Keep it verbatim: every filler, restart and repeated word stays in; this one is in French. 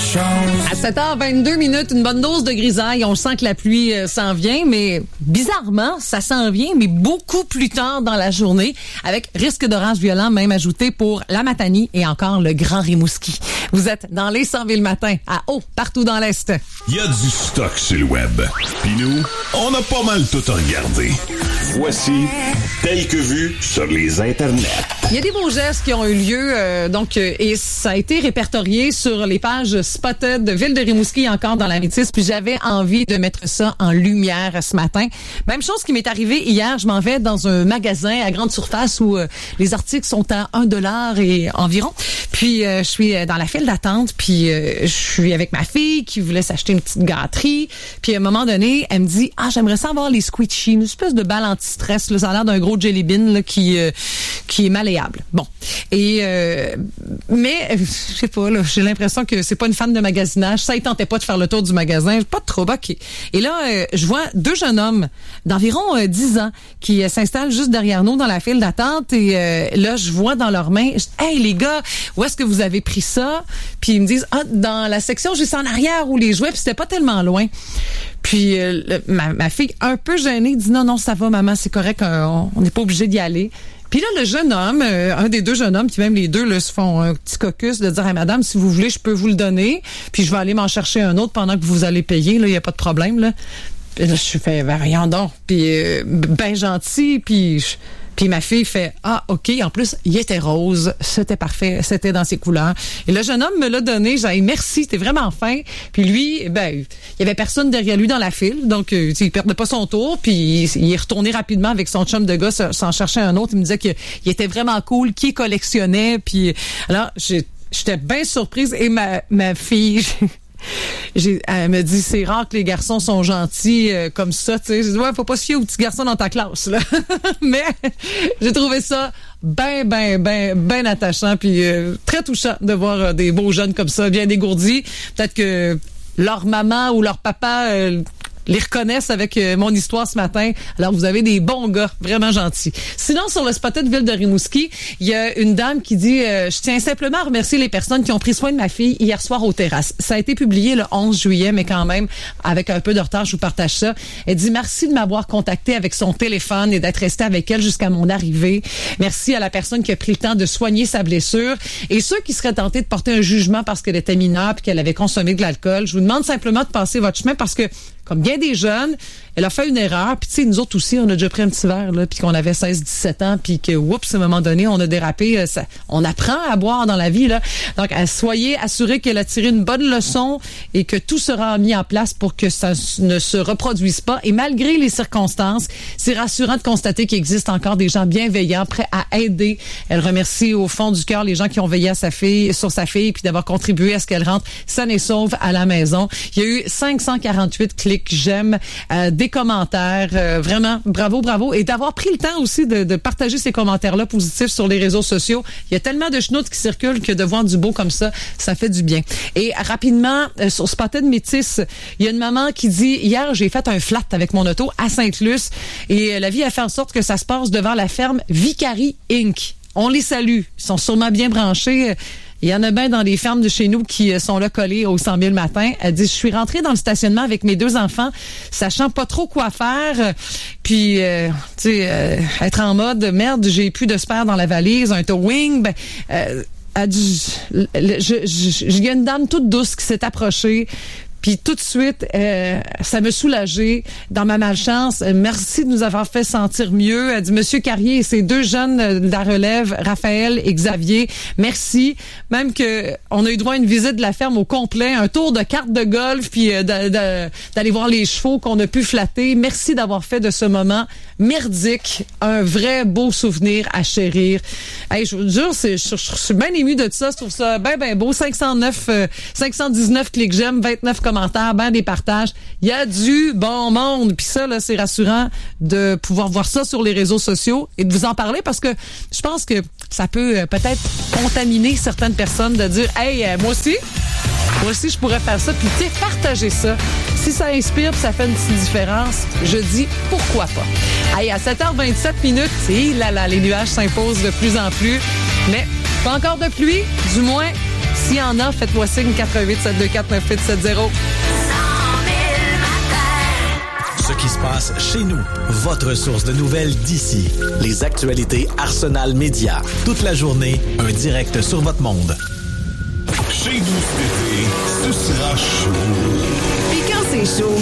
À sept heures vingt-deux minutes, une bonne dose de grisaille. On sent que la pluie euh, s'en vient, mais bizarrement, ça s'en vient, mais beaucoup plus tard dans la journée, avec risque d'orage violent même ajouté pour la Matanie et encore le Grand Rimouski. Vous êtes dans les cent villes matin, à Haut, partout dans l'Est. Il y a du stock sur le web. Puis nous, on a pas mal tout regardé. Voici Tel que vu sur les internets. Il y a des beaux gestes qui ont eu lieu, euh, donc euh, et ça a été répertorié sur les pages Spotted de Ville de Rimouski et encore dans la Métis. Puis j'avais envie de mettre ça en lumière ce matin. Même chose qui m'est arrivée hier. Je m'en vais dans un magasin à grande surface où euh, les articles sont à un dollar et environ. Puis euh, je suis dans la file d'attente. Puis euh, je suis avec ma fille qui voulait s'acheter une petite gâterie. Puis à un moment donné, elle me dit ah j'aimerais ça avoir les squishies, une espèce de balle anti-stress. Là, ça a l'air d'un gros jelly bean là, qui euh, qui est malléable. Bon. Et euh, mais je sais pas là, j'ai l'impression que c'est pas une fan de magasinage. Ça, il tentait pas de faire le tour du magasin, pas trop ok. Et là, euh, je vois deux jeunes hommes d'environ euh, dix ans qui euh, s'installent juste derrière nous dans la file d'attente. Et euh, là, je vois dans leurs mains, je dis, hey les gars, où est-ce que vous avez pris ça? Puis ils me disent ah dans la section juste en arrière où les jouets. Puis c'était pas tellement loin. Puis euh, le, ma, ma fille un peu gênée dit non non ça va maman, c'est correct, on n'est pas obligé d'y aller. Puis là, le jeune homme, euh, un des deux jeunes hommes, qui même les deux là, se font un petit caucus de dire à madame, si vous voulez, je peux vous le donner, puis je vais aller m'en chercher un autre pendant que vous allez payer, là, il n'y a pas de problème, là. Puis là, je fais, ben, rien donc. Puis euh, ben gentil, puis... Je, Puis ma fille fait « Ah, OK. » En plus, il était rose. C'était parfait. C'était dans ses couleurs. Et le jeune homme me l'a donné. J'ai dit « Merci, c'était vraiment fin. » Puis lui, ben, il y avait personne derrière lui dans la file. Donc, euh, il perdait pas son tour. Puis il, il est retourné rapidement avec son chum de gars sans chercher un autre. Il me disait qu'il était vraiment cool, qu'il collectionnait. Puis alors, j'ai, j'étais bien surprise. Et ma, ma fille... J'ai, elle me dit c'est rare que les garçons sont gentils euh, comme ça, tu sais. J'ai dit ouais, faut pas se fier aux petits garçons dans ta classe là. Mais j'ai trouvé ça ben ben ben ben attachant puis euh, très touchant de voir euh, des beaux jeunes comme ça, bien dégourdis. Peut-être que leur maman ou leur papa euh, les reconnaissent avec euh, mon histoire ce matin. Alors, vous avez des bons gars, vraiment gentils. Sinon, sur le Spotted Ville de Rimouski, il y a une dame qui dit euh, « Je tiens simplement à remercier les personnes qui ont pris soin de ma fille hier soir aux terrasses. » Ça a été publié le onze juillet, mais quand même, avec un peu de retard, je vous partage ça. Elle dit « Merci de m'avoir contacté avec son téléphone et d'être resté avec elle jusqu'à mon arrivée. Merci à la personne qui a pris le temps de soigner sa blessure. Et ceux qui seraient tentés de porter un jugement parce qu'elle était mineure et qu'elle avait consommé de l'alcool, je vous demande simplement de passer votre chemin parce que comme bien des jeunes, elle a fait une erreur. Puis tu sais, nous autres aussi, on a déjà pris un petit verre, là, puis qu'on avait seize dix-sept ans, puis que, oups, à un moment donné, on a dérapé. Ça, on apprend à boire dans la vie, là. Donc, soyez assurés qu'elle a tiré une bonne leçon et que tout sera mis en place pour que ça ne se reproduise pas. Et malgré les circonstances, c'est rassurant de constater qu'il existe encore des gens bienveillants, prêts à aider. Elle remercie au fond du cœur les gens qui ont veillé à sa fille, sur sa fille, puis d'avoir contribué à ce qu'elle rentre saine et sauve à la maison. Il y a eu cinq cent quarante-huit clics j'aime, euh, des commentaires, euh, vraiment bravo, bravo, et d'avoir pris le temps aussi de, de partager ces commentaires-là positifs sur les réseaux sociaux. Il y a tellement de schnoutes qui circulent que de voir du beau comme ça, ça fait du bien. Et rapidement, euh, sur Spotted Métis, il y a une maman qui dit « Hier, j'ai fait un flat avec mon auto à Sainte-Luce et euh, la vie a fait en sorte que ça se passe devant la ferme Vicari Incorporated. On les salue. Ils sont sûrement bien branchés. Il y en a bien dans les fermes de chez nous qui sont là collées au cent mille matin. Elle dit, je suis rentrée dans le stationnement avec mes deux enfants, sachant pas trop quoi faire. Puis, euh, tu sais, euh, être en mode, merde, j'ai plus de spare dans la valise, un towing. Ben, euh, elle dit, il y a une dame toute douce qui s'est approchée. Puis tout de suite, euh, ça me soulageait dans ma malchance. Merci de nous avoir fait sentir mieux. Elle dit, Monsieur Carrier et ses deux jeunes de la relève, Raphaël et Xavier, merci. Même que on a eu droit à une visite de la ferme au complet, un tour de carte de golf, puis euh, de, de, d'aller voir les chevaux qu'on a pu flatter. Merci d'avoir fait de ce moment merdique un vrai beau souvenir à chérir. Hey, je vous jure, c'est, je, je suis bien émue de ça. Je trouve ça bien, bien beau. cinq cent neuf, euh, cinq cent dix-neuf clics j'aime, vingt-neuf commentaires, ben des partages. Il y a du bon monde. Puis ça, là, c'est rassurant de pouvoir voir ça sur les réseaux sociaux et de vous en parler parce que je pense que ça peut euh, peut-être contaminer certaines personnes de dire, hey, euh, moi aussi, moi aussi, je pourrais faire ça. Puis tu sais, partager ça. Si ça inspire puis ça fait une petite différence, je dis pourquoi pas. Hey, à sept heures vingt-sept minutes, et là, là, les nuages s'imposent de plus en plus. Mais pas encore de pluie, du moins S'il y en a, faites-moi signe quatre un huit sept deux quatre neuf huit sept zéro. Ce qui se passe chez nous, votre source de nouvelles d'ici. Les actualités Arsenal Média. Toute la journée, un direct sur votre monde. Chez nous cet été, ce sera chaud. Puis quand c'est chaud,